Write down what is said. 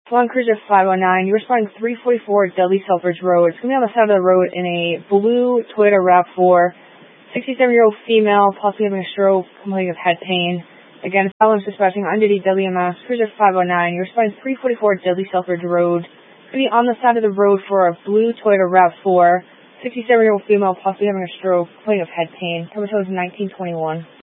Land Cruiser 509, you're responding 344 Dudley Selfridge Road. It's going to be on the side of the road in a blue Toyota RAV4. 67-year-old female, possibly having a stroke, complaining of head pain. Again, following dispatching on duty Dudley MS, Cruiser 509, you're responding 344 Dudley Selfridge Road. It's going to be on the side of the road for a blue Toyota RAV4. 67-year-old female, possibly having a stroke, complaining of head pain. Cover code is 1921.